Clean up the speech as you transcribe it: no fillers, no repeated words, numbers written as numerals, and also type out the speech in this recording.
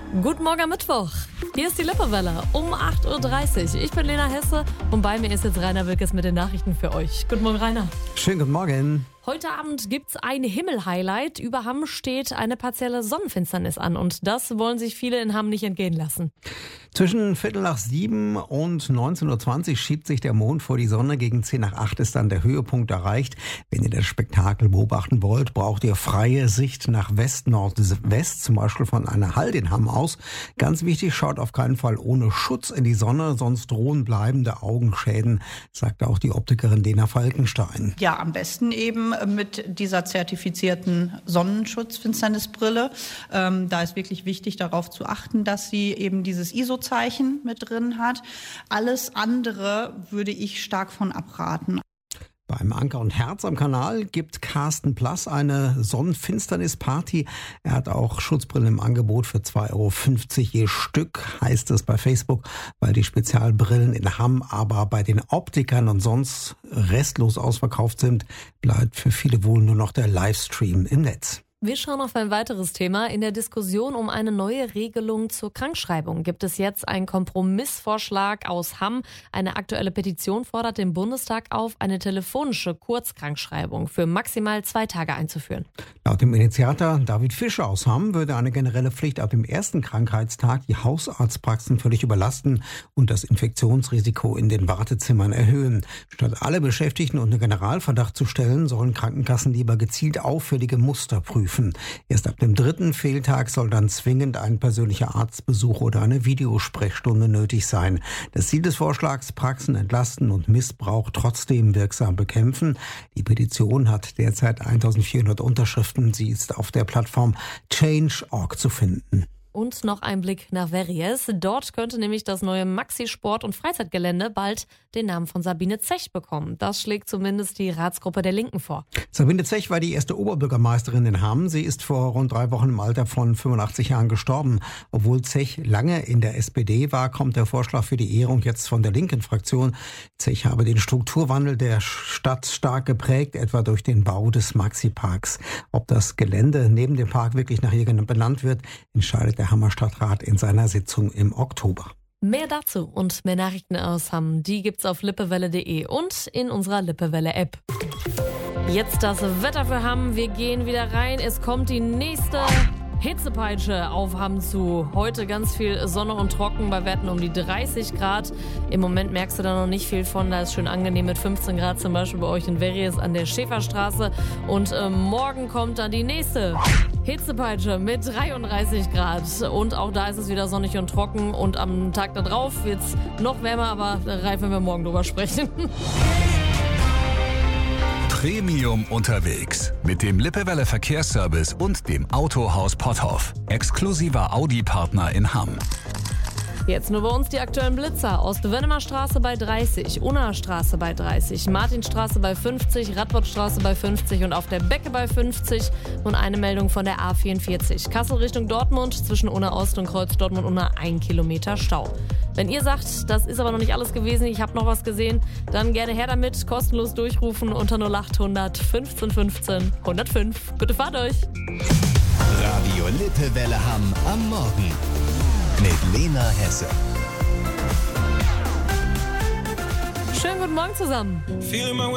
Guten Morgen am Mittwoch. Hier ist die Lippewelle um 8.30 Uhr. Ich bin Lena Hesse und bei mir ist jetzt Rainer Wilkes mit den Nachrichten für euch. Guten Morgen, Rainer. Schönen guten Morgen. Heute Abend gibt's ein Himmel-Highlight. Über Hamm steht eine partielle Sonnenfinsternis an und das wollen sich viele in Hamm nicht entgehen lassen. Zwischen 6:45 und 19:20 schiebt sich der Mond vor die Sonne. Gegen 7:50 ist dann der Höhepunkt erreicht. Wenn ihr das Spektakel beobachten wollt, braucht ihr freie Sicht nach West, Nordwest, zum Beispiel von einer Halde in Hamm aus. Ganz wichtig, schaut auf keinen Fall ohne Schutz in die Sonne, sonst drohen bleibende Augenschäden, sagt auch die Optikerin Lena Falkenstein. Ja, am besten eben mit dieser zertifizierten Sonnenschutzfinsternisbrille. Da ist wirklich wichtig, darauf zu achten, dass sie eben dieses ISO-Zeichen mit drin hat. Alles andere würde ich stark von abraten. Beim Anker und Herz am Kanal gibt Carsten Plass eine Sonnenfinsternisparty. Er hat auch Schutzbrillen im Angebot für 2,50 € je Stück, heißt es bei Facebook, weil die Spezialbrillen in Hamm aber bei den Optikern und sonst restlos ausverkauft sind, bleibt für viele wohl nur noch der Livestream im Netz. Wir schauen auf ein weiteres Thema. In der Diskussion um eine neue Regelung zur Krankschreibung gibt es jetzt einen Kompromissvorschlag aus Hamm. Eine aktuelle Petition fordert den Bundestag auf, eine telefonische Kurzkrankschreibung für maximal 2 Tage einzuführen. Laut dem Initiator David Fischer aus Hamm würde eine generelle Pflicht ab dem ersten Krankheitstag die Hausarztpraxen völlig überlasten und das Infektionsrisiko in den Wartezimmern erhöhen. Statt alle Beschäftigten unter Generalverdacht zu stellen, sollen Krankenkassen lieber gezielt auffällige Muster prüfen. Erst ab dem 3. Fehltag soll dann zwingend ein persönlicher Arztbesuch oder eine Videosprechstunde nötig sein. Das Ziel des Vorschlags: Praxen entlasten und Missbrauch trotzdem wirksam bekämpfen. Die Petition hat derzeit 1400 Unterschriften. Sie ist auf der Plattform Change.org zu finden. Und noch ein Blick nach Verrières. Dort könnte nämlich das neue Maxi-Sport- und Freizeitgelände bald den Namen von Sabine Zech bekommen. Das schlägt zumindest die Ratsgruppe der Linken vor. Sabine Zech war die erste Oberbürgermeisterin in Hamm. Sie ist vor rund 3 Wochen im Alter von 85 Jahren gestorben. Obwohl Zech lange in der SPD war, kommt der Vorschlag für die Ehrung jetzt von der linken Fraktion. Zech habe den Strukturwandel der Stadt stark geprägt, etwa durch den Bau des Maxi-Parks. Ob das Gelände neben dem Park wirklich nach ihr benannt wird, entscheidet der Hammer Stadtrat in seiner Sitzung im Oktober. Mehr dazu und mehr Nachrichten aus Hamm, die gibt's auf lippewelle.de und in unserer Lippewelle-App. Jetzt das Wetter für Hamm. Wir gehen wieder rein. Es kommt die nächste Hitzepeitsche auf Hamm zu. Heute ganz viel Sonne und trocken bei Werten um die 30 Grad. Im Moment merkst du da noch nicht viel von. Da ist schön angenehm mit 15 Grad zum Beispiel bei euch in Verrières an der Schäferstraße. Und morgen kommt dann die nächste Hitzepeitsche mit 33 Grad. Und auch da ist es wieder sonnig und trocken. Und am Tag da drauf wird es noch wärmer, aber da wenn wir morgen drüber sprechen. Premium unterwegs mit dem Lippewelle Verkehrsservice und dem Autohaus Potthoff. Exklusiver Audi-Partner in Hamm. Jetzt nur bei uns die aktuellen Blitzer. Ost-Wönnemer Straße bei 30, Unnaer Straße bei 30, Martinstraße bei 50, Radbottstraße bei 50 und auf der Becke bei 50. Und eine Meldung von der A44. Kassel Richtung Dortmund, zwischen Unna Ost und Kreuz Dortmund-Unna 1 Kilometer Stau. Wenn ihr sagt, das ist aber noch nicht alles gewesen, ich habe noch was gesehen, dann gerne her damit, kostenlos durchrufen unter 0800 15 15 105. Bitte fahrt euch! Radio Lippewelle Hamm am Morgen mit Lena Hesse. Schönen guten Morgen zusammen.